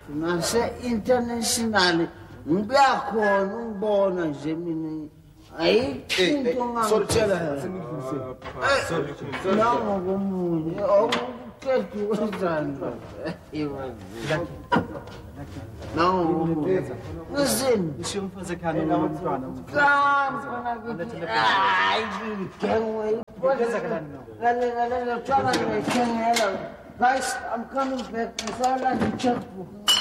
nase-international ngibuyakhona ungibona nje mina ayikho into nangokomunye okuqeda wenzani nangokomunye ngizini guys, I'm coming back. I saw like a checkbook.